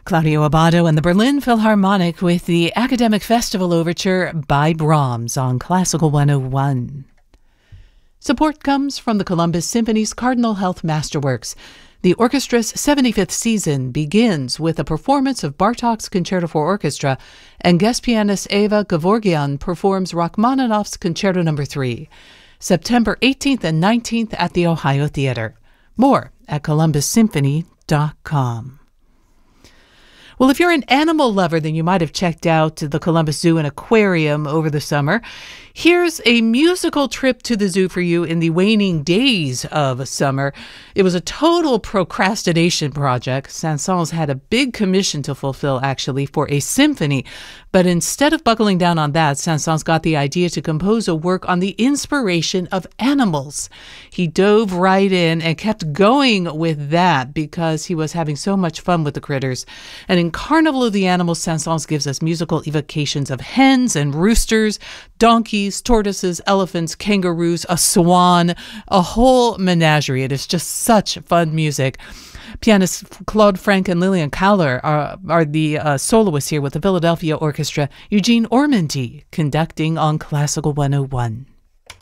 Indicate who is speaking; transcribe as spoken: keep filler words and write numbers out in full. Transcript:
Speaker 1: Claudio Abbado and the Berlin Philharmonic with the Academic Festival Overture by Brahms on Classical one oh one. Support comes from the Columbus Symphony's Cardinal Health Masterworks. The orchestra's seventy-fifth season begins with a performance of Bartók's Concerto for Orchestra, and guest pianist Eva Gevorgyan performs Rachmaninoff's Concerto Number three. September eighteenth and nineteenth at the Ohio Theater. More at columbus symphony dot com. Well, if you're an animal lover, then you might have checked out the Columbus Zoo and Aquarium over the summer. Here's a musical trip to the zoo for you in the waning days of summer. It was a total procrastination project. Saint-Saëns had a big commission to fulfill, actually, for a symphony. But instead of buckling down on that, Saint-Saëns got the idea to compose a work on the inspiration of animals. He dove right in and kept going with that because he was having so much fun with the critters. And in Carnival of the Animals, Saint-Saëns gives us musical evocations of hens and roosters, donkeys, tortoises, elephants, kangaroos, a swan, a whole menagerie. It is just such fun music. Pianists Claude Frank and Lillian Kahler are, are the uh, soloists here with the Philadelphia Orchestra. Eugene Ormandy conducting on Classical one oh one.